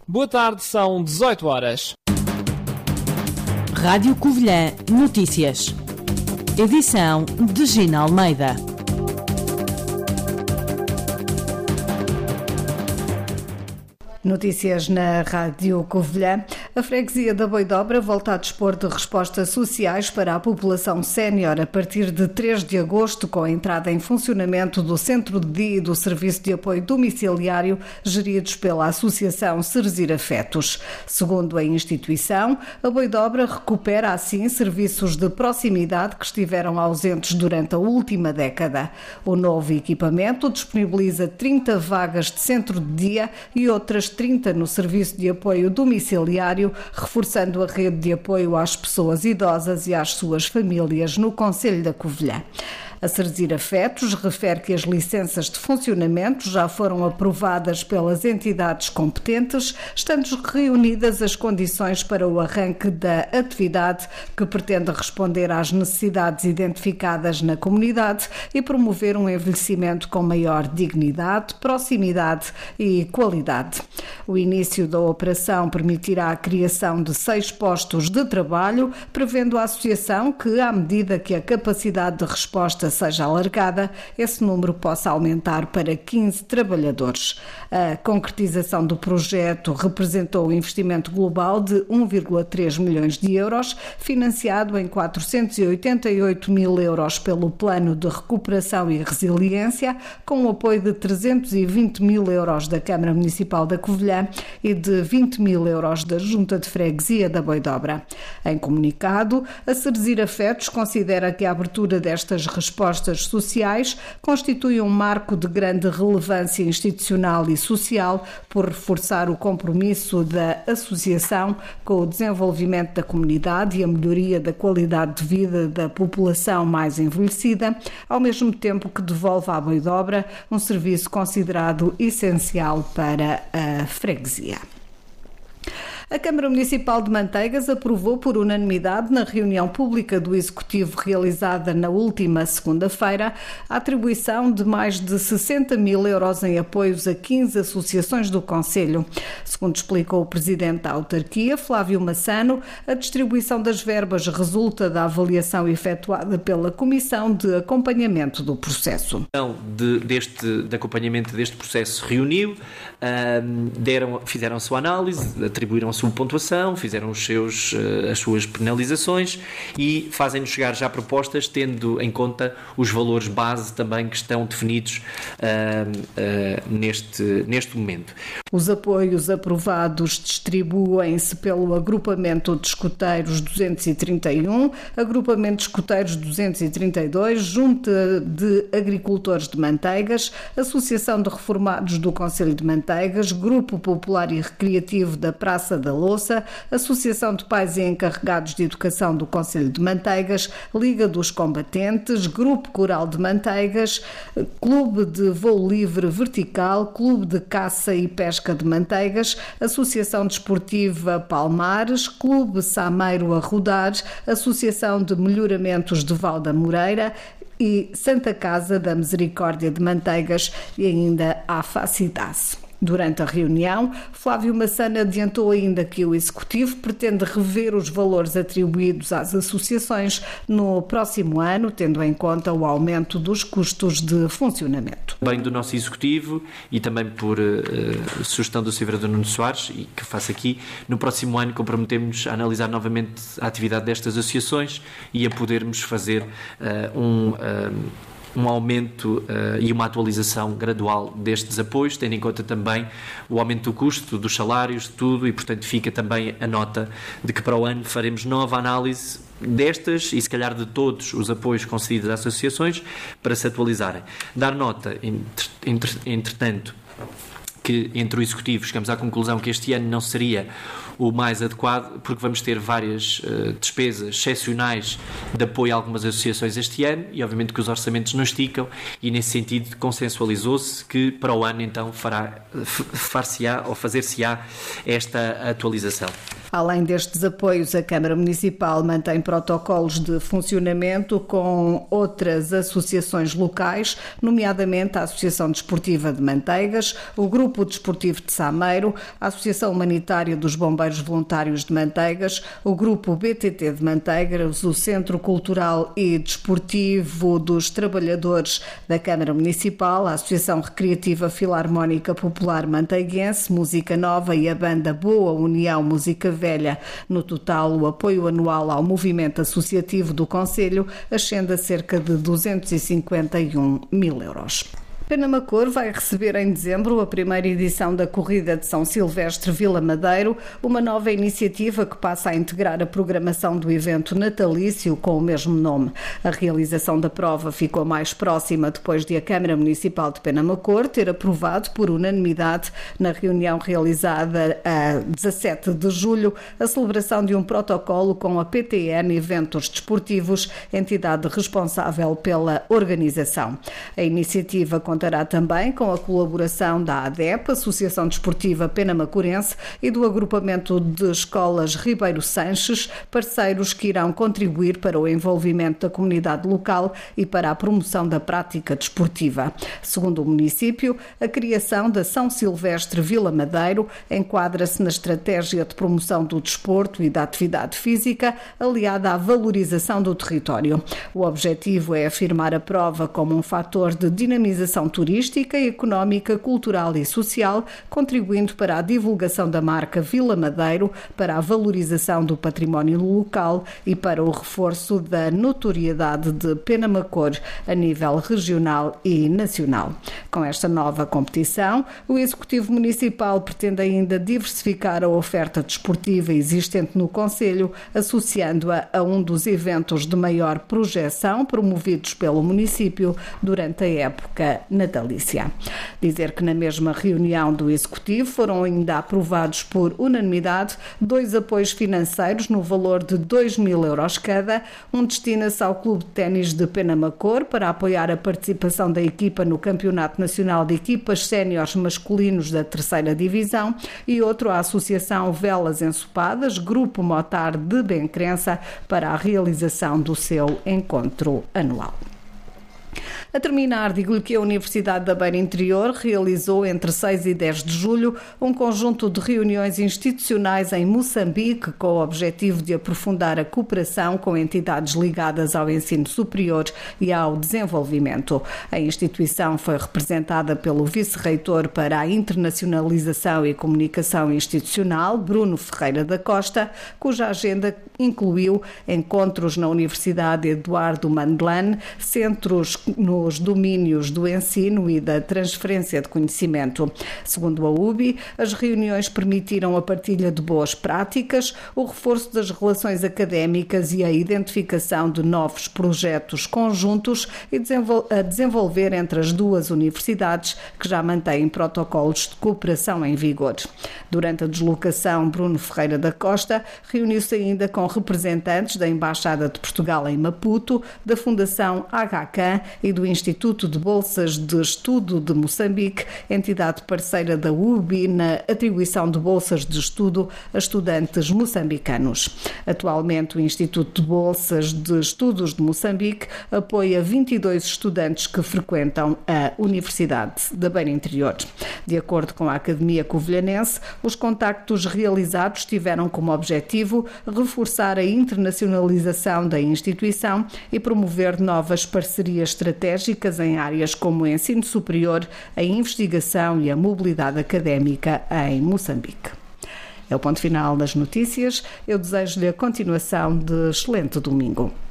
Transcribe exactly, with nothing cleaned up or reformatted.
Boa tarde, são dezoito horas. Rádio Covilhã Notícias. Edição de Gina Almeida. Notícias na Rádio Covilhã. A freguesia da Boidobra volta a dispor de respostas sociais para a população sénior a partir de três de agosto, com a entrada em funcionamento do Centro de Dia e do Serviço de Apoio Domiciliário, geridos pela Associação Cerzir Afetos. Segundo a instituição, a Boidobra recupera assim serviços de proximidade que estiveram ausentes durante a última década. O novo equipamento disponibiliza trinta vagas de centro de dia e outras trinta no Serviço de Apoio Domiciliário, reforçando a rede de apoio às pessoas idosas e às suas famílias no concelho da Covilhã. A Cerzir Afetos refere que as licenças de funcionamento já foram aprovadas pelas entidades competentes, estando reunidas as condições para o arranque da atividade, que pretende responder às necessidades identificadas na comunidade e promover um envelhecimento com maior dignidade, proximidade e qualidade. O início da operação permitirá a criação de seis postos de trabalho, prevendo a associação que, à medida que a capacidade de resposta seja alargada, esse número possa aumentar para quinze trabalhadores. A concretização do projeto representou um investimento global de um vírgula três milhões de euros, financiado em quatrocentos e oitenta e oito mil euros pelo Plano de Recuperação e Resiliência, com o apoio de trezentos e vinte mil euros da Câmara Municipal da Covilhã e de vinte mil euros da Junta de Freguesia da Boidobra. Em comunicado, a Cerzir Afetos considera que a abertura destas respostas sociais constitui um marco de grande relevância institucional e social por reforçar o compromisso da associação com o desenvolvimento da comunidade e a melhoria da qualidade de vida da população mais envelhecida, ao mesmo tempo que devolve à Boidobra um serviço considerado essencial para a freguesia. A Câmara Municipal de Manteigas aprovou por unanimidade, na reunião pública do Executivo realizada na última segunda-feira, a atribuição de mais de sessenta mil euros em apoios a quinze associações do concelho. Segundo explicou o Presidente da Autarquia, Flávio Massano, a distribuição das verbas resulta da avaliação efetuada pela Comissão de Acompanhamento do Processo. De, deste, de acompanhamento deste processo reuniu, um, deram, fizeram a sua análise, atribuíram a sua pontuação, fizeram os seus, as suas penalizações e fazem-nos chegar já propostas tendo em conta os valores base também que estão definidos uh, uh, neste, neste momento. Os apoios aprovados distribuem-se pelo Agrupamento de Escoteiros duzentos e trinta e um, Agrupamento de Escoteiros duzentos e trinta e dois, Junta de Agricultores de Manteigas, Associação de Reformados do Concelho de Manteigas, Grupo Popular e Recreativo da Praça da Louça, Associação de Pais e Encarregados de Educação do Concelho de Manteigas, Liga dos Combatentes, Grupo Coral de Manteigas, Clube de Voo Livre Vertical, Clube de Caça e Pesca de Manteigas, Associação Desportiva Palmares, Clube Sameiro a Rodar, Associação de Melhoramentos de Val da Moreira e Santa Casa da Misericórdia de Manteigas e ainda a Facidace. Durante a reunião, Flávio Massano adiantou ainda que o Executivo pretende rever os valores atribuídos às associações no próximo ano, tendo em conta o aumento dos custos de funcionamento. Bem do nosso Executivo e também por uh, sugestão do senhor Vereador Nuno Soares, e que faço aqui, no próximo ano comprometemos a analisar novamente a atividade destas associações e a podermos fazer uh, um... Uh, um aumento uh, e uma atualização gradual destes apoios, tendo em conta também o aumento do custo, dos salários, de tudo, e portanto fica também a nota de que para o ano faremos nova análise destas e se calhar de todos os apoios concedidos às associações para se atualizarem. Dar nota, entre, entre, entretanto, que entre o Executivo chegamos à conclusão que este ano não seria o mais adequado, porque vamos ter várias uh, despesas excepcionais de apoio a algumas associações este ano e obviamente que os orçamentos não esticam e nesse sentido consensualizou-se que para o ano então fará, far-se-á ou fazer-se-á esta atualização. Além destes apoios, a Câmara Municipal mantém protocolos de funcionamento com outras associações locais, nomeadamente a Associação Desportiva de Manteigas, o Grupo Desportivo de Sameiro, a Associação Humanitária dos Bombeiros Voluntários de Manteigas, o Grupo B T T de Manteigas, o Centro Cultural e Desportivo dos Trabalhadores da Câmara Municipal, a Associação Recreativa Filarmónica Popular Manteiguense, Música Nova e a Banda Boa União Música Velha. No total, o apoio anual ao movimento associativo do Concelho ascende a cerca de duzentos e cinquenta e um mil euros. Penamacor vai receber em dezembro a primeira edição da Corrida de São Silvestre Vila Madeiro, uma nova iniciativa que passa a integrar a programação do evento natalício com o mesmo nome. A realização da prova ficou mais próxima depois de a Câmara Municipal de Penamacor ter aprovado por unanimidade, na reunião realizada a dezassete de julho, a celebração de um protocolo com a P T N Eventos Desportivos, entidade responsável pela organização. A iniciativa contará também com a colaboração da A D E P, Associação Desportiva Penamacorense, e do Agrupamento de Escolas Ribeiro Sanches, parceiros que irão contribuir para o envolvimento da comunidade local e para a promoção da prática desportiva. Segundo o município, a criação da São Silvestre Vila Madeiro enquadra-se na estratégia de promoção do desporto e da atividade física, aliada à valorização do território. O objetivo é afirmar a prova como um fator de dinamização turística, económica, cultural e social, contribuindo para a divulgação da marca Vila Madeiro, para a valorização do património local e para o reforço da notoriedade de Penamacor a nível regional e nacional. Com esta nova competição, o Executivo Municipal pretende ainda diversificar a oferta desportiva existente no Concelho, associando-a a um dos eventos de maior projeção promovidos pelo município durante a época natalícia. Dizer que na mesma reunião do Executivo foram ainda aprovados por unanimidade dois apoios financeiros no valor de dois mil euros cada. Um destina-se ao Clube de Ténis de Penamacor para apoiar a participação da equipa no Campeonato Nacional de Equipas Séniores Masculinos da terceira Divisão e outro à Associação Velas Ensopadas, Grupo Motar de Bencrença, para a realização do seu encontro anual. A terminar, digo-lhe que a Universidade da Beira Interior realizou entre seis e dez de julho um conjunto de reuniões institucionais em Moçambique com o objetivo de aprofundar a cooperação com entidades ligadas ao ensino superior e ao desenvolvimento. A instituição foi representada pelo vice-reitor para a internacionalização e comunicação institucional, Bruno Ferreira da Costa, cuja agenda incluiu encontros na Universidade Eduardo Mandlane, centros nos domínios do ensino e da transferência de conhecimento. Segundo a U B I, as reuniões permitiram a partilha de boas práticas, o reforço das relações académicas e a identificação de novos projetos conjuntos e a desenvolver entre as duas universidades, que já mantêm protocolos de cooperação em vigor. Durante a deslocação, Bruno Ferreira da Costa reuniu-se ainda com representantes da Embaixada de Portugal em Maputo, da Fundação Aga Khan e do Instituto de Bolsas de Estudo de Moçambique, entidade parceira da U B I na atribuição de bolsas de estudo a estudantes moçambicanos. Atualmente, o Instituto de Bolsas de Estudos de Moçambique apoia vinte e dois estudantes que frequentam a Universidade da Beira Interior. De acordo com a Academia Covilhanense, os contactos realizados tiveram como objetivo reforçar a internacionalização da instituição e promover novas parcerias estratégicas em áreas como o ensino superior, a investigação e a mobilidade académica em Moçambique. É o ponto final das notícias. Eu desejo-lhe a continuação de excelente domingo.